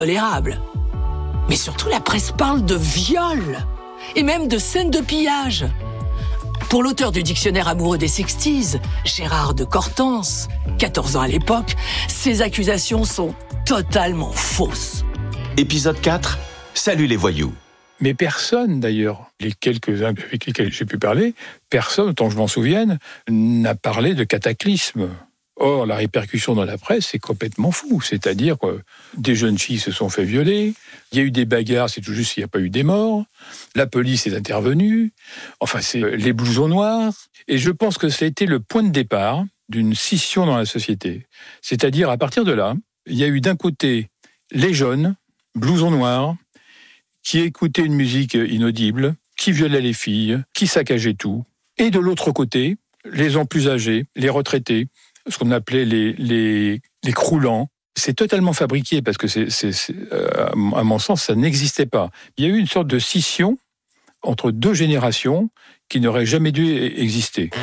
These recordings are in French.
tolérable. Mais surtout, la presse parle de viol et même de scènes de pillage. Pour l'auteur du dictionnaire amoureux des 60s, Gérard de Cortance, 14 ans à l'époque, ces accusations sont totalement fausses. Épisode 4, Salut les voyous. Mais personne, d'ailleurs, les quelques-uns avec lesquels j'ai pu parler, personne, autant que je m'en souvienne, n'a parlé de cataclysme. Or, la répercussion dans la presse, c'est complètement fou. C'est-à-dire que des jeunes filles se sont fait violer, il y a eu des bagarres, c'est tout juste qu'il n'y a pas eu des morts, la police est intervenue, enfin, c'est les blousons noirs. Et je pense que ça a été le point de départ d'une scission dans la société. C'est-à-dire, à partir de là, il y a eu d'un côté les jeunes, blousons noirs, qui écoutaient une musique inaudible, qui violaient les filles, qui saccageaient tout. Et de l'autre côté, les gens plus âgés, les retraités, ce qu'on appelait les croulants. C'est totalement fabriqué parce que à mon sens, ça n'existait pas. Il y a eu une sorte de scission entre deux générations qui n'aurait jamais dû exister.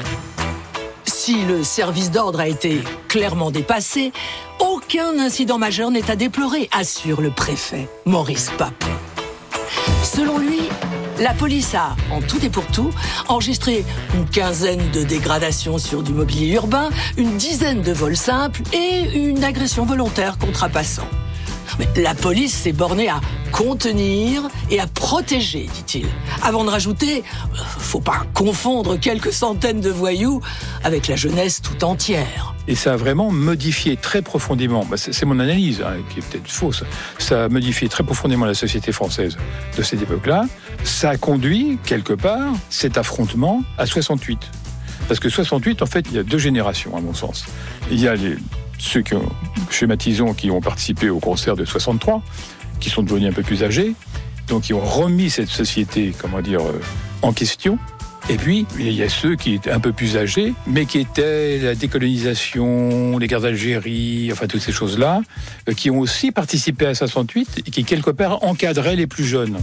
Si le service d'ordre a été clairement dépassé, aucun incident majeur n'est à déplorer, assure le préfet Maurice Papon. Selon lui, la police a, en tout et pour tout, enregistré une quinzaine de dégradations sur du mobilier urbain, une dizaine de vols simples et une agression volontaire contre un passant. Mais la police s'est bornée à contenir et à protéger, dit-il. Avant de rajouter, faut pas confondre quelques centaines de voyous avec la jeunesse tout entière. Et ça a vraiment modifié très profondément, c'est mon analyse, qui est peut-être fausse, ça a modifié très profondément la société française de cette époque-là. Ça a conduit, quelque part, cet affrontement à 68. Parce que 68, en fait, il y a deux générations, à mon sens. Il y a ceux qui ont, schématisons, qui ont participé au concert de 63, qui sont devenus un peu plus âgés, donc qui ont remis cette société, en question. Et puis, il y a ceux qui étaient un peu plus âgés, mais qui étaient la décolonisation, les guerres d'Algérie, enfin toutes ces choses-là, qui ont aussi participé à 68 et qui, quelque part, encadraient les plus jeunes.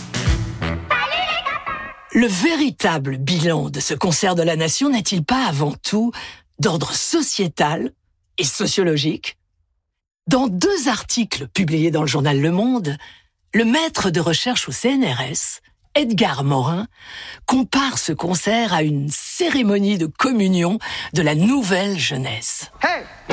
Le véritable bilan de ce concert de la nation n'est-il pas avant tout d'ordre sociétal et sociologique? Dans 2 articles publiés dans le journal Le Monde, le maître de recherche au CNRS, Edgar Morin, compare ce concert à une cérémonie de communion de la nouvelle jeunesse. Hey!